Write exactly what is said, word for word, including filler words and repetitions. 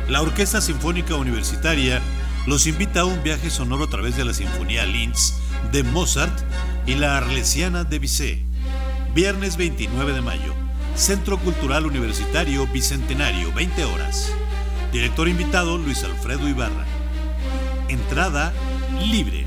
La Orquesta Sinfónica Universitaria los invita a un viaje sonoro a través de la Sinfonía Linz de Mozart y la Arlesiana de Bizet. Viernes veintinueve de mayo, Centro Cultural Universitario Bicentenario, veinte horas. Director invitado Luis Alfredo Ibarra. Entrada libre.